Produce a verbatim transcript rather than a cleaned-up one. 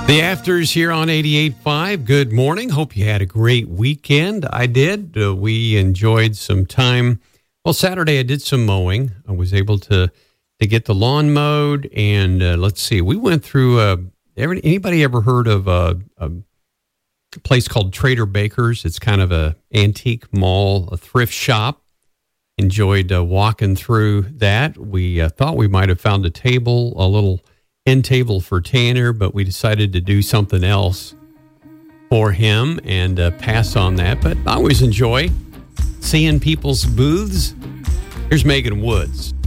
The Afters here on eighty-eight point five. Good morning. Hope you had a great weekend. I did. Uh, we enjoyed some time. Well, Saturday I did some mowing. I was able to to get the lawn mowed. And uh, let's see, we went through, uh, every, anybody ever heard of a, a place called Trader Baker's? It's kind of a antique mall, a thrift shop. Enjoyed uh, walking through that. We uh, thought we might have found a table, a little end table for Tanner, but we decided to do something else for him and uh, pass on that. But I always enjoy seeing people's booths. Here's Megan Woods.